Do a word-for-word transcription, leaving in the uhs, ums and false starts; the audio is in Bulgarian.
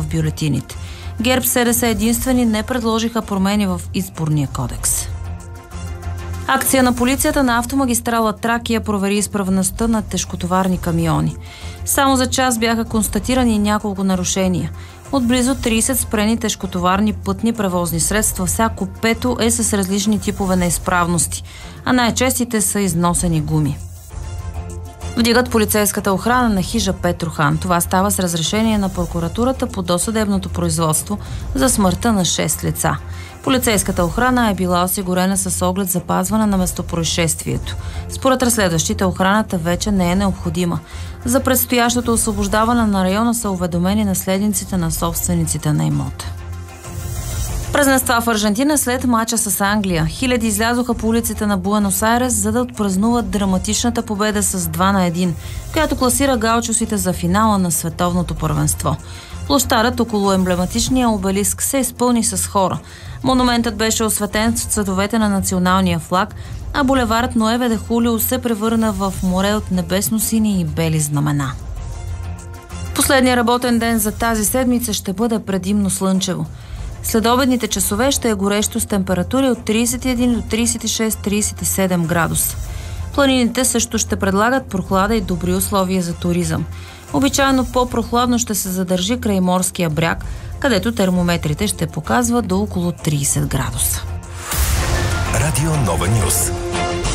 в бюлетините. ГЕРБ СДС единствени не предложиха промени в изборния кодекс. Акция на полицията на автомагистрала Тракия провери изправността на тежкотоварни камиони. Само за час бяха констатирани няколко нарушения. От близо трийсет спрени тежкотоварни пътни превозни средства, всяко пето е с различни типове неизправности, а най-честите са износени гуми. Вдигат полицейската охрана на хижа Петрохан. Това става с разрешение на прокуратурата по досъдебното производство за смъртта на шест лица. Полицейската охрана е била осигурена с оглед запазване на местопроизшествието. Според разследващите, охраната вече не е необходима. За предстоящото освобождаване на района са уведомени наследниците на собствениците на имота. Празненства в Аржентина след мача с Англия. Хиляди излязоха по улиците на Буенос Айрес, за да отпразнуват драматичната победа с два на едно, която класира гаучосите за финала на световното първенство. Площадът около емблематичния обелиск се изпълни с хора. Монументът беше осветен с цветовете на националния флаг, а булеварът Нуеве де Хулио се превърна в море от небесно-сини и бели знамена. Последният работен ден за тази седмица ще бъде предимно слънчево. Следобедните часове ще е горещо с температури от трийсет и един до трийсет и шест до трийсет и седем градуса. Планините също ще предлагат прохлада и добри условия за туризъм. Обичайно по-прохладно ще се задържи край морския бряг, където термометрите ще показват до около трийсет градуса. Радио Нова Нюз.